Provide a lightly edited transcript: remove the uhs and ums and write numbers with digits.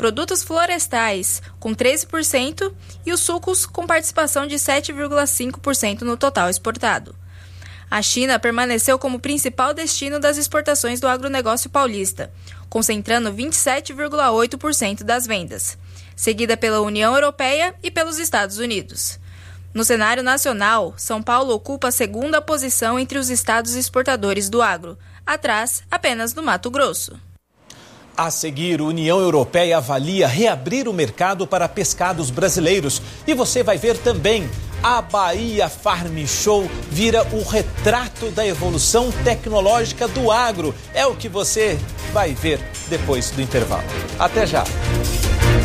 produtos florestais, com 13%, e os sucos, com participação de 7,5% no total exportado. A China permaneceu como principal destino das exportações do agronegócio paulista, concentrando 27,8% das vendas, seguida pela União Europeia e pelos Estados Unidos. No cenário nacional, São Paulo ocupa a segunda posição entre os estados exportadores do agro, atrás apenas do Mato Grosso. A seguir, a União Europeia avalia reabrir o mercado para pescados brasileiros. E você vai ver também, a Bahia Farm Show vira o retrato da evolução tecnológica do agro. É o que você vai ver depois do intervalo. Até já!